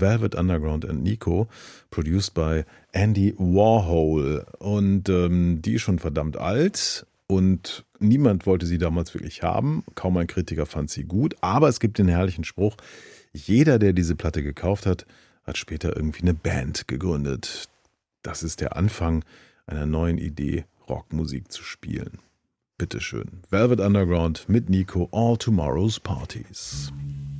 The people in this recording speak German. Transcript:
Velvet Underground and Nico, produced by Andy Warhol. Und die ist schon verdammt alt und niemand wollte sie damals wirklich haben. Kaum ein Kritiker fand sie gut, aber es gibt den herrlichen Spruch, jeder, der diese Platte gekauft hat, hat später irgendwie eine Band gegründet. Das ist der Anfang einer neuen Idee, Rockmusik zu spielen. Bitteschön. Velvet Underground mit Nico, All Tomorrow's Parties.